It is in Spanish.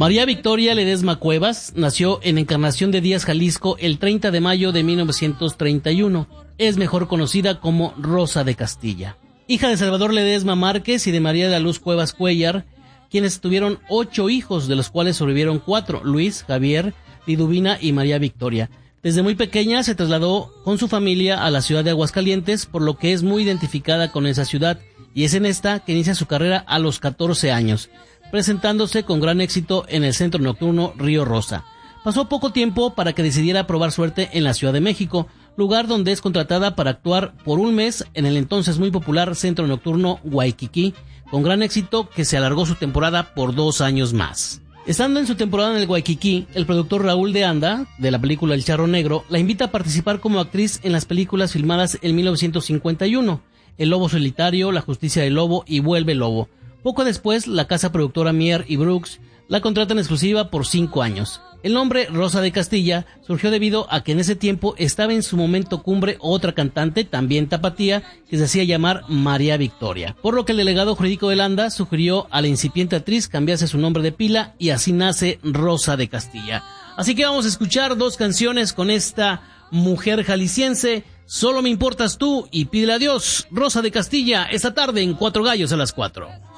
María Victoria Ledesma Cuevas nació en Encarnación de Díaz, Jalisco, el 30 de mayo de 1931. Es mejor conocida como Rosa de Castilla. Hija de Salvador Ledesma Márquez y de María de la Luz Cuevas Cuellar, quienes tuvieron 8 hijos, de los cuales sobrevivieron 4, Luis, Javier, Liduvina y María Victoria. Desde muy pequeña se trasladó con su familia a la ciudad de Aguascalientes, por lo que es muy identificada con esa ciudad, y es en esta que inicia su carrera a los 14 años, presentándose con gran éxito en el Centro Nocturno Río Rosa. Pasó poco tiempo para que decidiera probar suerte en la Ciudad de México, lugar donde es contratada para actuar por un mes en el entonces muy popular Centro Nocturno Waikiki, con gran éxito que se alargó su temporada por 2 años más. Estando en su temporada en el Waikiki, el productor Raúl de Anda, de la película El Charro Negro, la invita a participar como actriz en las películas filmadas en 1951, El Lobo Solitario, La Justicia del Lobo y Vuelve Lobo. Poco después, la casa productora Mier y Brooks la contrata en exclusiva por 5 años. El nombre Rosa de Castilla surgió debido a que en ese tiempo estaba en su momento cumbre otra cantante, también tapatía, que se hacía llamar María Victoria, por lo que el delegado jurídico de Landa sugirió a la incipiente actriz cambiarse su nombre de pila y así nace Rosa de Castilla. Así que vamos a escuchar 2 canciones con esta mujer jalisciense, Solo me importas tú y Pídele a Dios, Rosa de Castilla, esta tarde en Cuatro Gallos a las 4.